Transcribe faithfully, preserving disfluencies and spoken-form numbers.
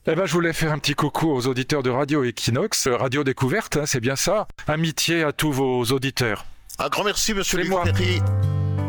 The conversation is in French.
Eh ben, je voulais faire un petit coucou aux auditeurs de Radio Equinox, euh, Radio Découverte, hein, c'est bien ça. Amitié à tous vos auditeurs. Un grand merci, monsieur C'est Luc moi. Ferry.